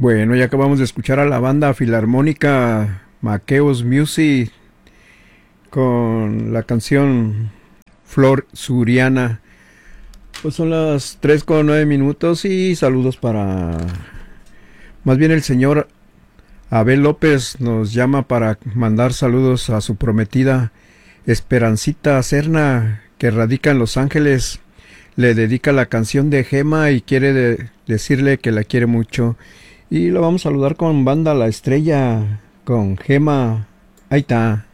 Bueno, ya acabamos de escuchar a la banda filarmónica Maqueos Music con la canción Flor Suriana. Pues son las 3:09 y saludos para... Más bien el señor Abel López nos llama para mandar saludos a su prometida Esperancita Serna, que radica en Los Ángeles. Le dedica la canción de Gema y quiere decirle que la quiere mucho. Y lo vamos a saludar con banda La Estrella, con Gema. Ahí está.